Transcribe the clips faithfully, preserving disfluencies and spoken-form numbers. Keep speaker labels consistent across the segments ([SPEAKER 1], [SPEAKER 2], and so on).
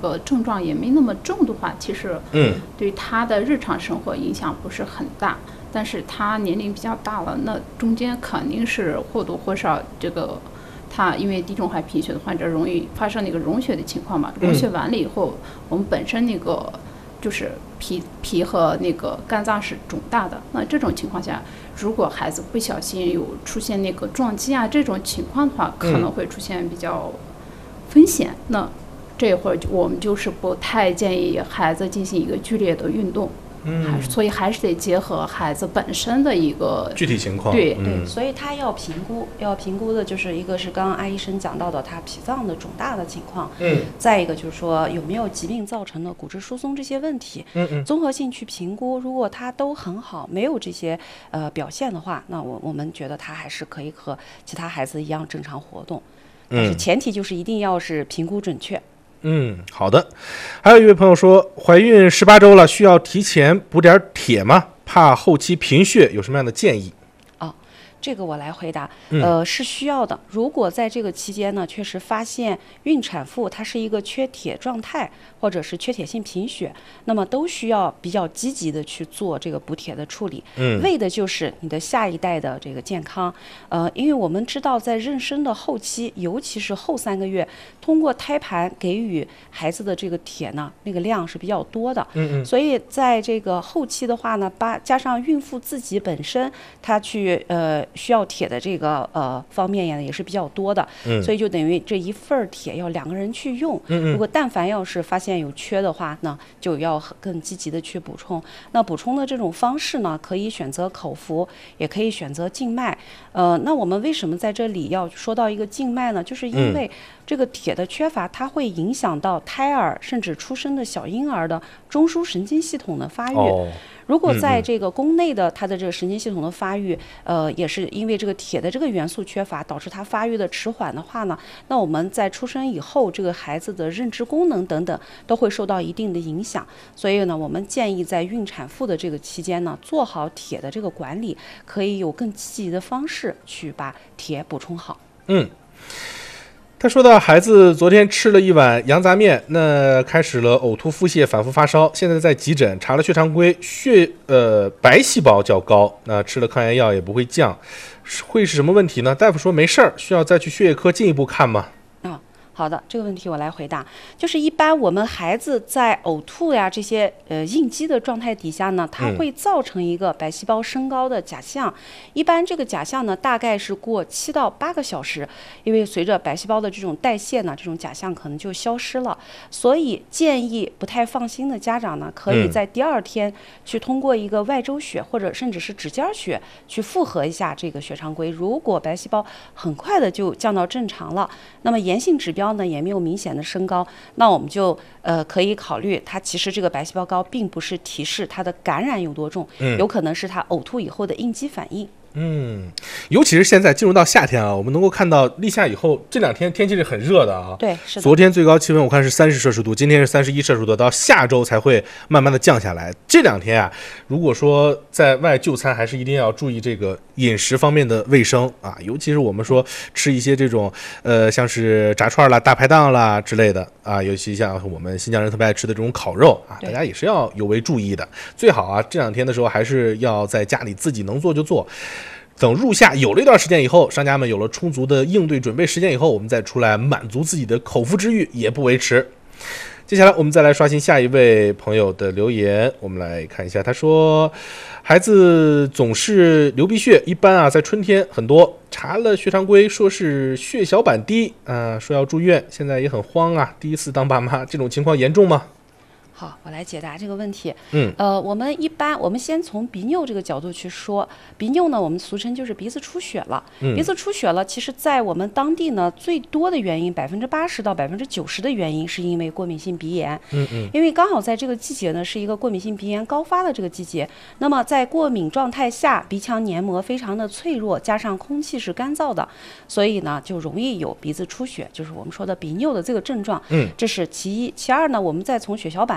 [SPEAKER 1] 个症状也没那么重的话，其实
[SPEAKER 2] 嗯
[SPEAKER 1] 对他的日常生活影响不是很大。但是他年龄比较大了，那中间肯定是或多或少这个。他因为地中海贫血的患者容易发生那个溶血的情况嘛，溶血完了以后，嗯、我们本身那个就是皮皮和那个肝脏是肿大的。那这种情况下，如果孩子不小心有出现那个撞击啊这种情况的话，可能会出现比较风险。嗯、那这会儿我们就是不太建议孩子进行一个剧烈的运动。嗯，所以还是得结合孩子本身的一个
[SPEAKER 2] 具体情况。
[SPEAKER 1] 对、
[SPEAKER 3] 嗯、对，所以他要评估，要评估的就是一个是刚刚艾医生讲到的他脾脏的肿大的情况，
[SPEAKER 2] 嗯，
[SPEAKER 3] 再一个就是说有没有疾病造成的骨质疏松这些问题，
[SPEAKER 2] 嗯嗯，
[SPEAKER 3] 综合性去评估。如果他都很好，没有这些呃表现的话，那我我们觉得他还是可以和其他孩子一样正常活动，但是前提就是一定要是评估准确。
[SPEAKER 2] 嗯，好的。还有一位朋友说，怀孕十八周了，需要提前补点铁吗？怕后期贫血，有什么样的建议？
[SPEAKER 3] 哦，这个我来回答。呃，是需要的。如果在这个期间呢，确实发现孕产妇她是一个缺铁状态，或者是缺铁性贫血，那么都需要比较积极的去做这个补铁的处理。嗯，为的就是你的下一代的这个健康。呃，因为我们知道在妊娠的后期，尤其是后三个月，通过胎盘给予孩子的这个铁呢，那个量是比较多的。嗯嗯。所以在这个后期的话呢，把加上孕妇自己本身她去呃需要铁的这个呃方面也也是比较多的。嗯。所以就等于这一份铁要两个人去用。嗯嗯。如果但凡要是发现有缺的话呢，就要更积极的去补充。那补充的这种方式呢，可以选择口服，也可以选择静脉。呃，那我们为什么在这里要说到一个静脉呢？就是因为这个铁的缺乏，它会影响到胎儿甚至出生的小婴儿的中枢神经系统的发育。哦，如果在这个宫内的它的这个神经系统的发育，呃，也是因为这个铁的这个元素缺乏，导致它发育的迟缓的话呢，那我们在出生以后，这个孩子的认知功能等等都会受到一定的影响。所以呢，我们建议在孕产妇的这个期间呢，做好铁的这个管理，可以有更积极的方式去把铁补充好。
[SPEAKER 2] 嗯。他说到孩子昨天吃了一碗羊杂面，那开始了呕吐、腹泻、反复发烧，现在在急诊查了血常规，血呃白细胞较高，那吃了抗炎药也不会降，会是什么问题呢？大夫说没事儿，需要再去血液科进一步看吗？
[SPEAKER 3] 好的，这个问题我来回答。就是一般我们孩子在呕吐呀这些呃应激的状态底下呢，它会造成一个白细胞升高的假象。嗯、一般这个假象呢，大概是过七到八个小时，因为随着白细胞的这种代谢呢，这种假象可能就消失了。所以建议不太放心的家长呢，可以在第二天去通过一个外周血或者甚至是指尖血去复核一下这个血常规。如果白细胞很快的就降到正常了，那么炎性指标呢也没有明显的升高，那我们就呃可以考虑它其实这个白细胞高并不是提示它的感染有多重，嗯、有可能是它呕吐以后的应激反应。
[SPEAKER 2] 嗯，尤其是现在进入到夏天啊，我们能够看到立夏以后这两天天气是很热的啊。
[SPEAKER 3] 对，是的。
[SPEAKER 2] 昨天最高气温我看是三十摄氏度，今天是三十一摄氏度，到下周才会慢慢的降下来。这两天啊，如果说在外就餐，还是一定要注意这个饮食方面的卫生啊，尤其是我们说吃一些这种呃像是炸串啦、大排档啦之类的啊，尤其像我们新疆人特别爱吃的这种烤肉啊，大家也是要有为注意的。最好啊，这两天的时候还是要在家里自己能做就做。等入夏有了一段时间以后，商家们有了充足的应对准备时间以后，我们再出来满足自己的口腹之欲也不为迟。接下来我们再来刷新下一位朋友的留言，我们来看一下，他说孩子总是流鼻血，一般啊在春天很多，查了血常规说是血小板低啊，说要住院，现在也很慌啊，第一次当爸妈，这种情况严重吗？
[SPEAKER 3] 好，我来解答这个问题。嗯，呃，我们一般我们先从鼻衄这个角度去说，鼻衄呢，我们俗称就是鼻子出血了。嗯、鼻子出血了，其实在我们当地呢，最多的原因百分之八十到百分之九十的原因是因为过敏性鼻炎。嗯嗯，因为刚好在这个季节呢，是一个过敏性鼻炎高发的这个季节。那么在过敏状态下，鼻腔黏膜非常的脆弱，加上空气是干燥的，所以呢，就容易有鼻子出血，就是我们说的鼻衄的这个症状。嗯，这是其一。其二呢，我们再从血小板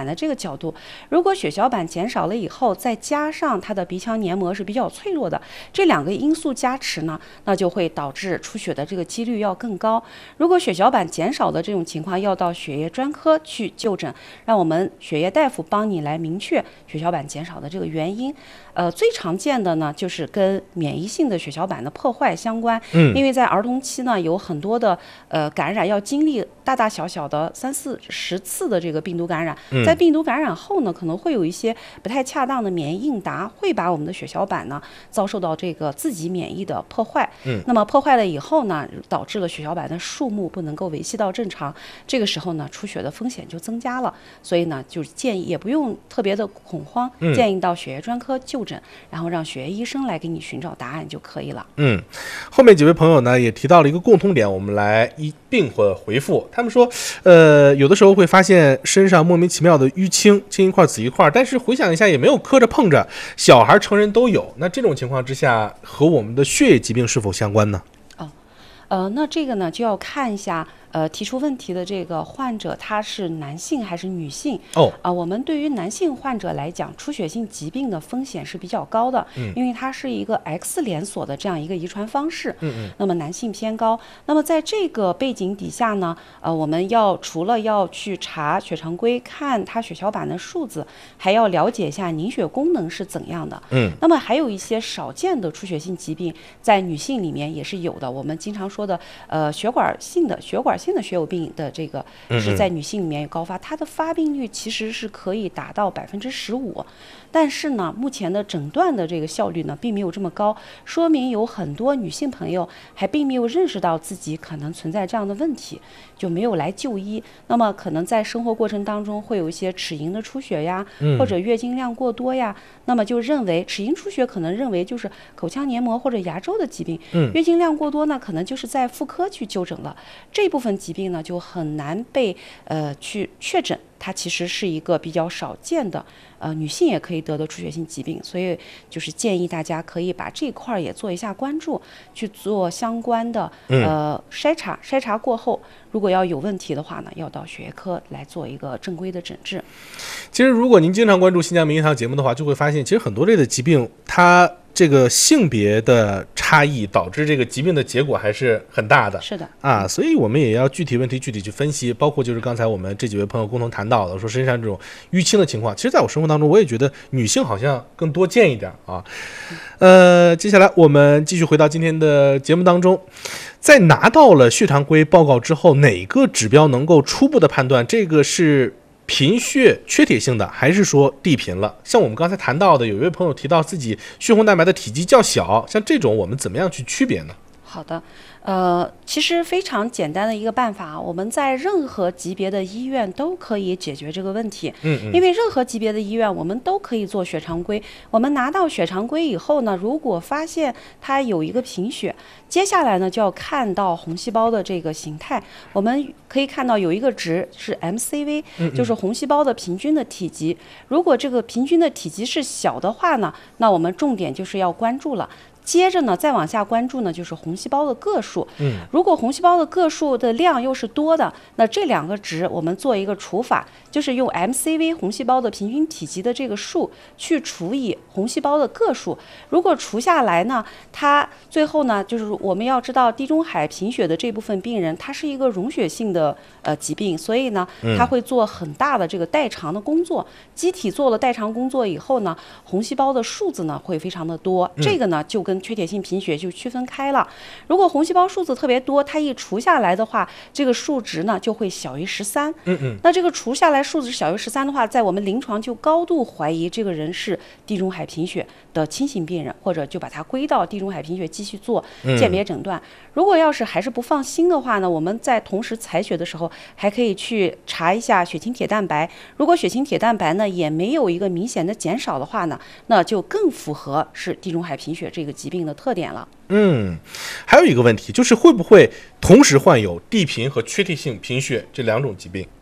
[SPEAKER 3] 板的这个角度，如果血小板减少了以后，再加上它的鼻腔黏膜是比较脆弱的，这两个因素加持呢，那就会导致出血的这个几率要更高。如果血小板减少的这种情况，要到血液专科去就诊，让我们血液大夫帮你来明确血小板减少的这个原因。呃，最常见的呢，就是跟免疫性的血小板的破坏相关。嗯，因为在儿童期呢，有很多的呃感染要经历大大小小的三四十次的这个病毒感染，嗯、在病毒感染后呢，可能会有一些不太恰当的免疫应答，会把我们的血小板呢遭受到这个自己免疫的破坏。嗯，那么破坏了以后呢，导致了血小板的数目不能够维系到正常，这个时候呢，出血的风险就增加了。所以呢，就是建议也不用特别的恐慌，嗯、建议到血液专科就诊，然后让血液医生来给你寻找答案就可以了。
[SPEAKER 2] 嗯，后面几位朋友呢也提到了一个共通点，我们来一并或回复。他们说，呃，有的时候会发现身上莫名其妙的淤青，青一块紫一块，但是回想一下也没有磕着碰着，小孩成人都有。那这种情况之下，和我们的血液疾病是否相关呢？
[SPEAKER 3] 哦，呃，那这个呢就要看一下。呃，提出问题的这个患者他是男性还是女性？哦，啊、呃，我们对于男性患者来讲，出血性疾病的风险是比较高的，嗯，因为它是一个 X 连锁的这样一个遗传方式，嗯嗯，那么男性偏高。那么在这个背景底下呢，呃，我们要除了要去查血常规，看他血小板的数字，还要了解一下凝血功能是怎样的，嗯，那么还有一些少见的出血性疾病，在女性里面也是有的。我们经常说的，呃，血管性的血管性的血友病的这个是在女性里面有高发，它的发病率其实是可以达到百分之十五，但是呢，目前的诊断的这个效率呢，并没有这么高，说明有很多女性朋友还并没有认识到自己可能存在这样的问题，就没有来就医。那么可能在生活过程当中会有一些齿龈的出血呀，或者月经量过多呀，那么就认为齿龈出血可能认为就是口腔黏膜或者牙周的疾病，月经量过多呢，可能就是在妇科去就诊了。这部分疾病呢，就很难被呃去确诊，它其实是一个比较少见的，呃，女性也可以得的出血性疾病，所以就是建议大家可以把这块也做一下关注，去做相关的呃筛查，筛查过后，如果要有问题的话呢，要到血液科来做一个正规的诊治。
[SPEAKER 2] 其实，如果您经常关注新疆名医堂节目的话，就会发现，其实很多类的疾病，它这个性别的差异导致这个疾病的结果还是很大的。
[SPEAKER 3] 是的
[SPEAKER 2] 啊，所以我们也要具体问题具体去分析，包括就是刚才我们这几位朋友共同谈到的，说身上这种淤青的情况，其实在我生活当中，我也觉得女性好像更多见一点啊。呃，接下来我们继续回到今天的节目当中，在拿到了血常规报告之后，哪个指标能够初步的判断这个是贫血缺铁性的，还是说地贫了？像我们刚才谈到的，有一位朋友提到自己血红蛋白的体积较小，像这种我们怎么样去区别呢？
[SPEAKER 3] 好的，呃，其实非常简单的一个办法，我们在任何级别的医院都可以解决这个问题。嗯嗯，因为任何级别的医院我们都可以做血常规。我们拿到血常规以后呢，如果发现它有一个贫血，接下来呢就要看到红细胞的这个形态。我们可以看到有一个值是 M C V， 就是红细胞的平均的体积。如果这个平均的体积是小的话呢，那我们重点就是要关注了。接着呢，再往下关注呢，就是红细胞的个数。嗯，如果红细胞的个数的量又是多的，那这两个值我们做一个除法，就是用 M C V 红细胞的平均体积的这个数去除以红细胞的个数。如果除下来呢，它最后呢，就是我们要知道地中海贫血的这部分病人，它是一个溶血性的呃疾病，所以呢，它会做很大的这个代偿的工作。机体做了代偿工作以后呢，红细胞的数字呢会非常的多，这个呢就跟缺铁性贫血就区分开了。如果红细胞数字特别多，它一除下来的话，这个数值呢就会小于十三。嗯嗯。那这个除下来数值小于十三的话，在我们临床就高度怀疑这个人是地中海贫血的轻型病人，或者就把它归到地中海贫血继续做鉴别诊断。嗯、如果要是还是不放心的话呢，我们在同时采血的时候，还可以去查一下血清铁蛋白。如果血清铁蛋白呢也没有一个明显的减少的话呢，那就更符合是地中海贫血这个疾病的特点了。
[SPEAKER 2] 嗯，还有一个问题就是会不会同时患有地贫和缺铁性贫血这两种疾病？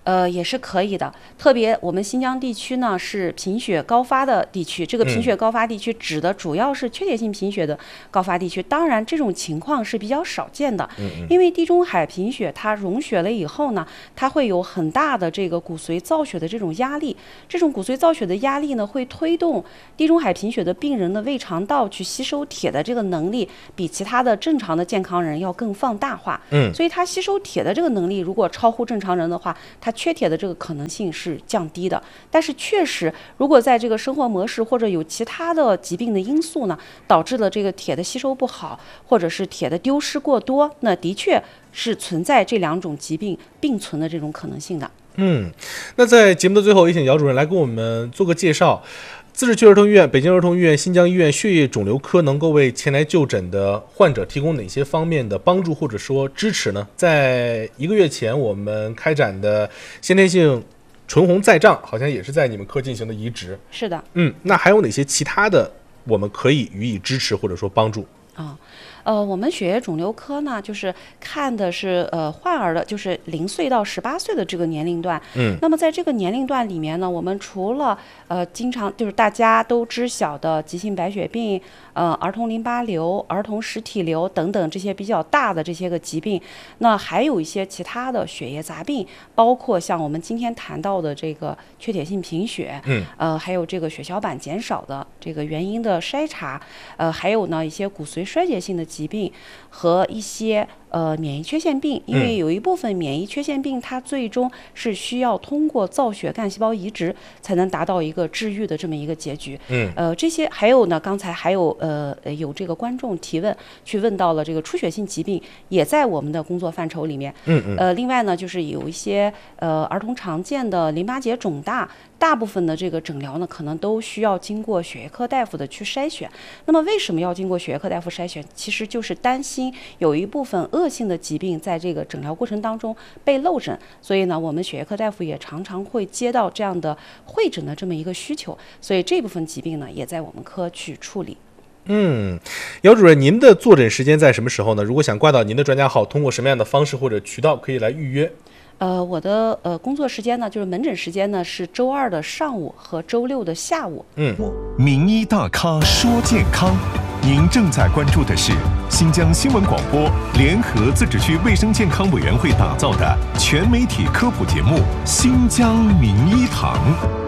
[SPEAKER 3] 呃，也是可以的。特别我们新疆地区呢是贫血高发的地区，这个贫血高发地区指的主要是缺铁性贫血的高发地区。当然，这种情况是比较少见的，因为地中海贫血它溶血了以后呢，它会有很大的这个骨髓造血的这种压力。这种骨髓造血的压力呢，会推动地中海贫血的病人的胃肠道去吸收铁的这个能力，比其他的正常的健康人要更放大化。嗯，所以它吸收铁的这个能力如果超乎正常人的话，它缺铁的这个可能性是降低的。但是确实，如果在这个生活模式或者有其他的疾病的因素呢，导致了这个铁的吸收不好，或者是铁的丢失过多，那的确是存在这两种疾病并存的这种可能性的。
[SPEAKER 2] 嗯，那在节目的最后，也请姚主任来给我们做个介绍。自治区儿童医院、北京儿童医院、新疆医院血液肿瘤科能够为前来就诊的患者提供哪些方面的帮助或者说支持呢？在一个月前我们开展的先天性唇红再胀，好像也是在你们科进行的移植。
[SPEAKER 3] 是的。
[SPEAKER 2] 嗯，那还有哪些其他的我们可以予以支持或者说帮助？
[SPEAKER 3] 啊、呃，我们血液肿瘤科呢，就是看的是呃患儿的，就是零岁到十八岁的这个年龄段。嗯，那么在这个年龄段里面呢，我们除了呃经常就是大家都知晓的急性白血病、呃儿童淋巴瘤、儿童实体瘤等等这些比较大的这些个疾病，那还有一些其他的血液杂病，包括像我们今天谈到的这个缺铁性贫血，嗯，呃还有这个血小板减少的这个原因的筛查，呃还有呢一些骨髓衰竭性的疾病和一些呃免疫缺陷病，因为有一部分免疫缺陷病它最终是需要通过造血干细胞移植才能达到一个治愈的这么一个结局。嗯，呃这些还有呢，刚才还有呃有这个观众提问去问到了这个出血性疾病，也在我们的工作范畴里面。嗯嗯。呃，另外呢就是有一些呃儿童常见的淋巴结肿大，大部分的这个诊疗呢可能都需要经过血液科大夫的去筛选。那么为什么要经过血液科大夫筛选？其实就是担心有一部分恶性的疾病在这个诊疗过程当中被漏诊，所以呢我们血液科大夫也常常会接到这样的会诊的这么一个需求，所以这部分疾病呢也在我们科去处理。
[SPEAKER 2] 嗯，姚主任，您的坐诊时间在什么时候呢？如果想挂到您的专家号，通过什么样的方式或者渠道可以来预约？
[SPEAKER 3] 呃，我的呃工作时间呢，就是门诊时间呢是周二的上午和周六的下午。
[SPEAKER 4] 嗯，名医大咖说健康，您正在关注的是新疆新闻广播联合自治区卫生健康委员会打造的全媒体科普节目《新疆名医堂》。